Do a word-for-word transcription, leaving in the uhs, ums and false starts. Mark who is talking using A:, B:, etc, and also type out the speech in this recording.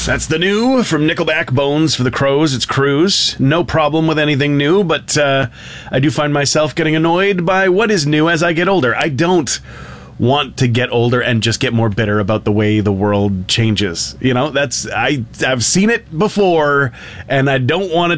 A: That's the new from Nickelback, Bones for the Crows. It's Cruise. No problem with anything new, but uh, I do find myself getting annoyed by what is new as I get older. I don't want to get older and just get more bitter about the way the world changes. You know, that's I I've seen it before, and I don't want to